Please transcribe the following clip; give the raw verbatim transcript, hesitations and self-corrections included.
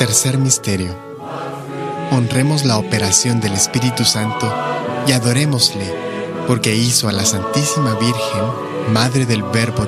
Tercer misterio. Honremos la operación del Espíritu Santo y adorémosle, porque hizo a la Santísima Virgen, Madre del Verbo